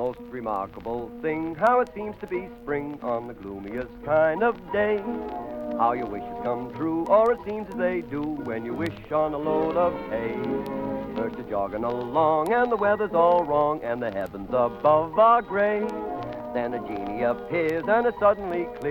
Most remarkable thing, how it seems to be spring on the gloomiest kind of day. How your wishes come true, or it seems as they do when you wish on a load of hay. First you're jogging along, and the weather's all wrong, and the heavens above are gray. Then a genie appears, and it's suddenly clear